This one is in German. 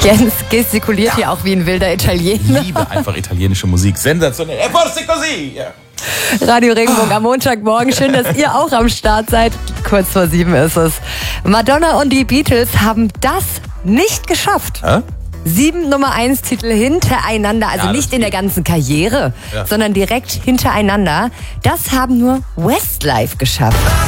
Jens gestikuliert hier auch wie ein wilder Italiener. Ich liebe einfach italienische Musik. Sensationell. Forse così. Ja. Radio Regenbogen am Montagmorgen. Schön, dass ihr auch am Start seid. Kurz vor 7 ist es. Madonna und die Beatles haben das nicht geschafft. 7 Nummer-1-Titel hintereinander, also Ja, nicht in der ganzen Karriere, sondern direkt hintereinander. Das haben nur Westlife geschafft.